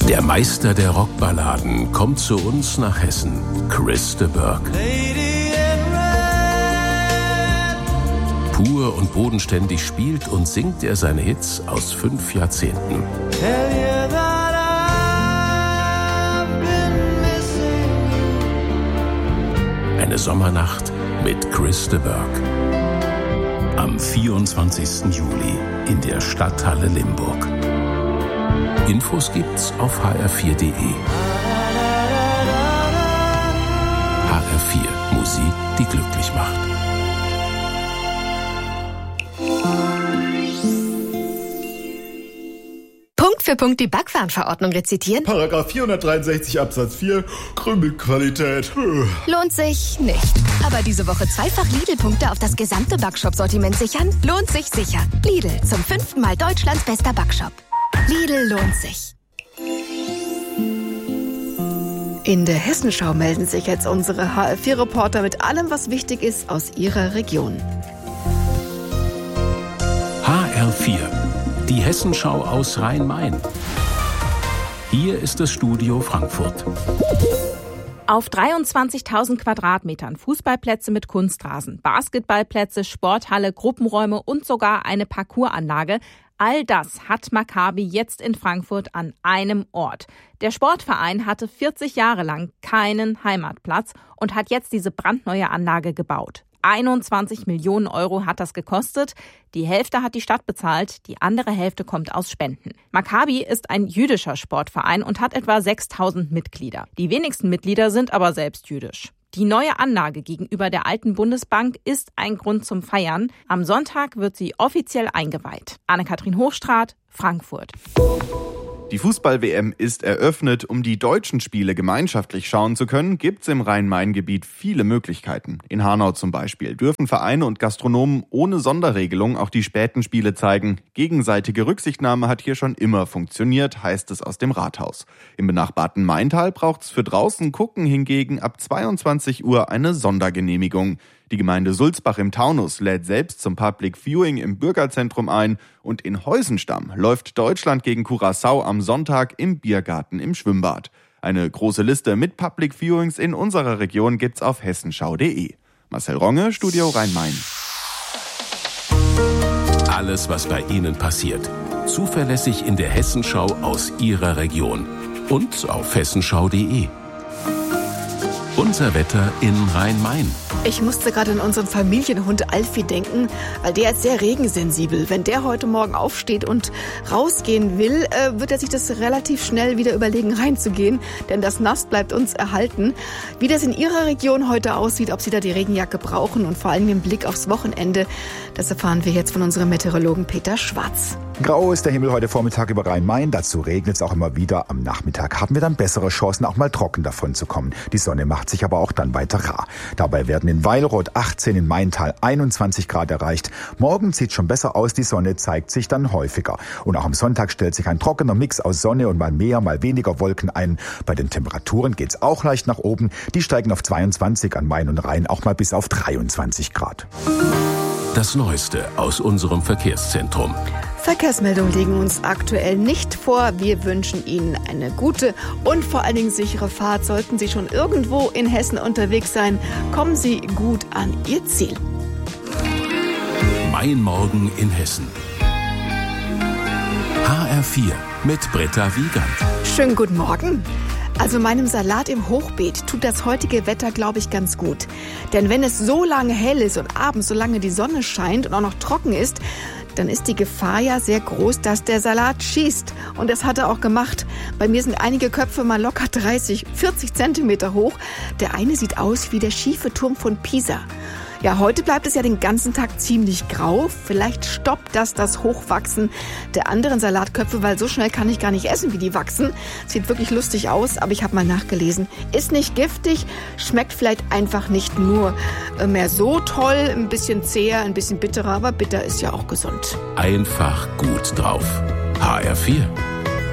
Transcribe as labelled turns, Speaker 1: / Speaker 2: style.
Speaker 1: Der Meister der Rockballaden kommt zu uns nach Hessen, Chris de Burgh. Pur und bodenständig spielt und singt er seine Hits aus 5 Jahrzehnten. Eine Sommernacht mit Chris de Burgh. Am 24. Juli in der Stadthalle Limburg. Infos gibt's auf hr4.de. HR4, Musik, die glücklich macht.
Speaker 2: Punkt für Punkt die Backwarenverordnung rezitieren?
Speaker 3: Paragraph 463 Absatz 4, Krümelqualität.
Speaker 2: Lohnt sich nicht. Aber diese Woche zweifach Lidl-Punkte auf das gesamte Backshop-Sortiment sichern? Lohnt sich sicher. Lidl, zum 5. Mal Deutschlands bester Backshop. Lidl lohnt sich. In der Hessenschau melden sich jetzt unsere HR4-Reporter mit allem, was wichtig ist aus ihrer Region.
Speaker 1: HR4, die Hessenschau aus Rhein-Main. Hier ist das Studio Frankfurt.
Speaker 4: Auf 23.000 Quadratmetern Fußballplätze mit Kunstrasen, Basketballplätze, Sporthalle, Gruppenräume und sogar eine Parcoursanlage. All das hat Maccabi jetzt in Frankfurt an einem Ort. Der Sportverein hatte 40 Jahre lang keinen Heimatplatz und hat jetzt diese brandneue Anlage gebaut. 21 Millionen Euro hat das gekostet. Die Hälfte hat die Stadt bezahlt, die andere Hälfte kommt aus Spenden. Maccabi ist ein jüdischer Sportverein und hat etwa 6.000 Mitglieder. Die wenigsten Mitglieder sind aber selbst jüdisch. Die neue Anlage gegenüber der alten Bundesbank ist ein Grund zum Feiern. Am Sonntag wird sie offiziell eingeweiht. Anne-Kathrin Hochstraat, Frankfurt.
Speaker 5: Die Fußball-WM ist eröffnet. Um die deutschen Spiele gemeinschaftlich schauen zu können, gibt's im Rhein-Main-Gebiet viele Möglichkeiten. In Hanau zum Beispiel dürfen Vereine und Gastronomen ohne Sonderregelung auch die späten Spiele zeigen. Gegenseitige Rücksichtnahme hat hier schon immer funktioniert, heißt es aus dem Rathaus. Im benachbarten Maintal braucht's für draußen gucken hingegen ab 22 Uhr eine Sondergenehmigung. Die Gemeinde Sulzbach im Taunus lädt selbst zum Public Viewing im Bürgerzentrum ein und in Heusenstamm läuft Deutschland gegen Curaçao am Sonntag im Biergarten im Schwimmbad. Eine große Liste mit Public Viewings in unserer Region gibt's auf hessenschau.de. Marcel Ronge, Studio Rhein-Main.
Speaker 1: Alles, was bei Ihnen passiert, zuverlässig in der Hessenschau aus Ihrer Region und auf hessenschau.de. Unser Wetter in Rhein-Main.
Speaker 2: Ich musste gerade an unseren Familienhund Alfie denken, weil der ist sehr regensensibel. Wenn der heute Morgen aufsteht und rausgehen will, wird er sich das relativ schnell wieder überlegen, reinzugehen, denn das Nass bleibt uns erhalten. Wie das in Ihrer Region heute aussieht, ob Sie da die Regenjacke brauchen und vor allem den Blick aufs Wochenende, das erfahren wir jetzt von unserem Meteorologen Peter Schwarz.
Speaker 6: Grau ist der Himmel heute Vormittag über Rhein-Main. Dazu regnet es auch immer wieder. Am Nachmittag haben wir dann bessere Chancen, auch mal trocken davon zu kommen. Die Sonne macht sich aber auch dann weiter rar. Dabei werden in Weilroth 18, in Maintal 21 Grad erreicht. Morgen sieht schon besser aus. Die Sonne zeigt sich dann häufiger. Und auch am Sonntag stellt sich ein trockener Mix aus Sonne und mal mehr, mal weniger Wolken ein. Bei den Temperaturen geht's auch leicht nach oben. Die steigen auf 22 an Main und Rhein, auch mal bis auf 23 Grad.
Speaker 1: Das Neueste aus unserem Verkehrszentrum.
Speaker 2: Verkehrsmeldungen liegen uns aktuell nicht vor. Wir wünschen Ihnen eine gute und vor allen Dingen sichere Fahrt. Sollten Sie schon irgendwo in Hessen unterwegs sein, kommen Sie gut an Ihr Ziel.
Speaker 1: Mein Morgen in Hessen. HR4 mit Britta Wiegand.
Speaker 2: Schönen guten Morgen. Also meinem Salat im Hochbeet tut das heutige Wetter, glaube ich, ganz gut. Denn wenn es so lange hell ist und abends so lange die Sonne scheint und auch noch trocken ist, dann ist die Gefahr ja sehr groß, dass der Salat schießt. Und das hat er auch gemacht. Bei mir sind einige Köpfe mal locker 30, 40 Zentimeter hoch. Der eine sieht aus wie der schiefe Turm von Pisa. Ja, heute bleibt es ja den ganzen Tag ziemlich grau. Vielleicht stoppt das Hochwachsen der anderen Salatköpfe, weil so schnell kann ich gar nicht essen, wie die wachsen. Sieht wirklich lustig aus, aber ich habe mal nachgelesen. Ist nicht giftig, schmeckt vielleicht einfach nicht nur mehr so toll, ein bisschen zäher, ein bisschen bitterer, aber bitter ist ja auch gesund.
Speaker 1: Einfach gut drauf. HR4.